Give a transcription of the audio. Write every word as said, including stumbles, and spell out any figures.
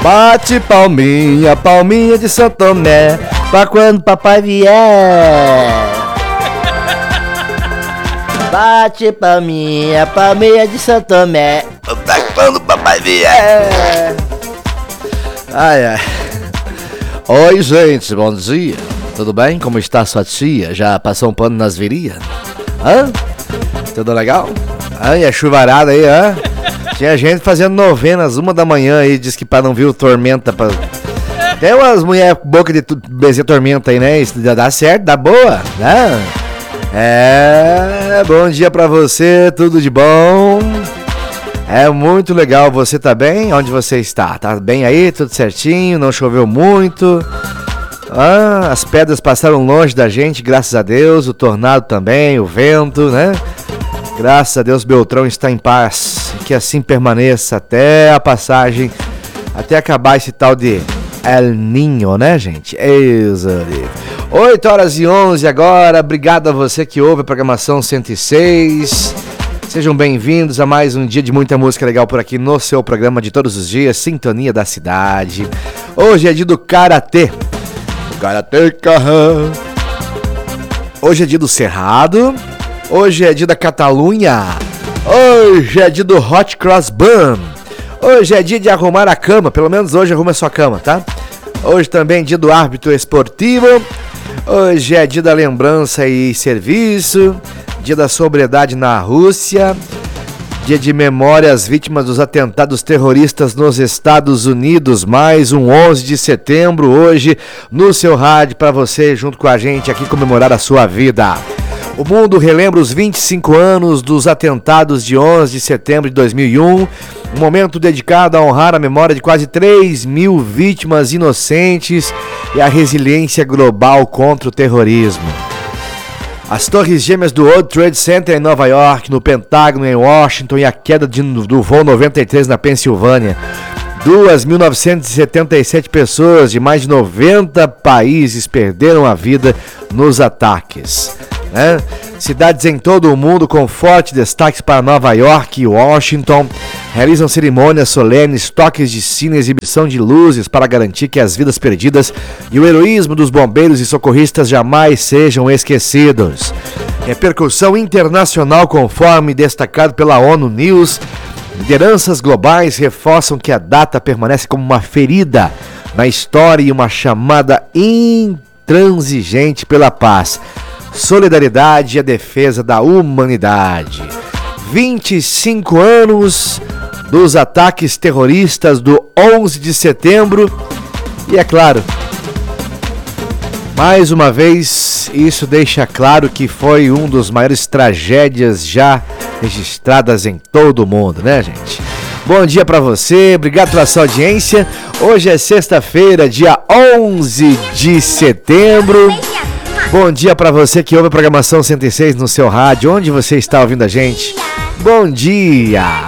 Bate palminha, palminha de São Tomé, pra quando papai vier. Bate palminha, palminha de São Tomé, pra quando papai vier. Ai, ai. Oi, gente, bom dia. Tudo bem? Como está sua tia? Já passou um pano nas virilhas? Hã? Tudo legal? Hã? E a chuvarada aí, hã? Tinha gente fazendo novenas uma da manhã aí, diz que pra não vir o tormenta. Pra... Tem umas mulheres com boca de tu... benzer tormenta aí, né? Isso dá certo, dá boa, né? É, bom dia pra você, tudo de bom? É muito legal, você tá bem? Onde você está? Tá bem aí, tudo certinho, não choveu muito? Ah, as pedras passaram longe da gente, graças a Deus, o tornado também, o vento, né? Graças a Deus, Beltrão está em paz, que assim permaneça até a passagem, até acabar esse tal de El Niño, né, gente? Isso ali. oito horas e onze agora, obrigado a você que ouve a programação cento e seis. Sejam bem-vindos a mais um dia de muita música legal por aqui no seu programa de todos os dias, Sintonia da Cidade. Hoje é dia do Karatê. Karateka. Hoje é dia do Cerrado. Hoje é dia da Catalunha. Hoje é dia do Hot Cross Bun. Hoje é dia de arrumar a cama. Pelo menos hoje arruma a sua cama, tá? Hoje também é dia do árbitro esportivo. Hoje é dia da lembrança e serviço. Dia da sobriedade na Rússia. Dia de memória às vítimas dos atentados terroristas nos Estados Unidos. Mais um onze de setembro hoje no seu rádio para você junto com a gente aqui comemorar a sua vida. O mundo relembra os vinte e cinco anos dos atentados de onze de setembro de dois mil e um. Um momento dedicado a honrar a memória de quase três mil vítimas inocentes e a resiliência global contra o terrorismo. As torres gêmeas do World Trade Center em Nova York, no Pentágono em Washington e a queda de, do voo noventa e três na Pensilvânia. duas mil novecentas e setenta e sete pessoas de mais de noventa países perderam a vida nos ataques. Né? Cidades em todo o mundo com forte destaques para Nova York e Washington realizam cerimônias solenes, toques de sino e exibição de luzes para garantir que as vidas perdidas e o heroísmo dos bombeiros e socorristas jamais sejam esquecidos. Repercussão internacional conforme destacado pela ONU News. Lideranças globais reforçam que a data permanece como uma ferida na história e uma chamada intransigente pela paz, solidariedade e a defesa da humanidade. vinte e cinco anos dos ataques terroristas do onze de setembro. E é claro, mais uma vez, isso deixa claro que foi um dos maiores tragédias já registradas em todo o mundo, né, gente? Bom dia pra você, obrigado pela sua audiência. Hoje é sexta-feira, dia onze de setembro. Bom dia pra você que ouve a programação cento e seis no seu rádio. Onde você está ouvindo a gente? Bom dia!